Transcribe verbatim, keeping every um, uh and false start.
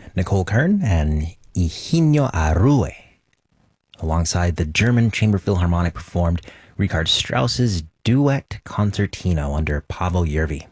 Nicole Kern and Eugenio Arrue. Alongside the German Chamber Philharmonic performed Richard Strauss's Duet Concertino under Pavel Yervi.